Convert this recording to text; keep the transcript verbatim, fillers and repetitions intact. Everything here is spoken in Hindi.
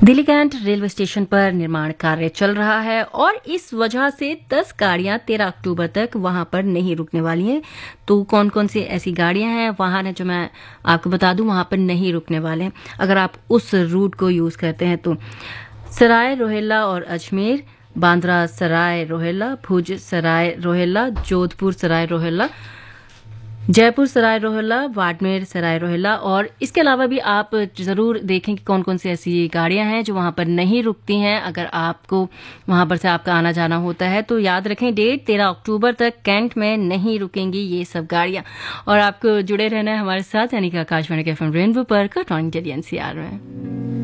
दिल्ली कैंट रेलवे स्टेशन पर निर्माण कार्य चल रहा है और इस वजह से दस गाड़ियां तेरह अक्टूबर तक वहां पर नहीं रुकने वाली हैं। तो कौन कौन सी ऐसी गाड़ियां हैं, वाहन है जो मैं आपको बता दूं वहां पर नहीं रुकने वाले हैं। अगर आप उस रूट को यूज करते हैं तो सराय रोहिल्ला और अजमेर, बांद्रा सराय रोहिल्ला, भुज सराय रोहिल्ला, जोधपुर सराय रोहिल्ला, जयपुर सराय रोहिल्ला, बाड़मेर सराय रोहिल्ला। और इसके अलावा भी आप ज़रूर देखें कि कौन कौन सी ऐसी गाड़ियां हैं जो वहां पर नहीं रुकती हैं। अगर आपको वहां पर से आपका आना जाना होता है तो याद रखें, डेट तेरह अक्टूबर तक कैंट में नहीं रुकेंगी ये सब गाड़ियां। और आपको जुड़े रहना है हमारे साथ, यानी कि आकाशवाणी के एफ एम रेनबो पर कटौनी एन सी आर में।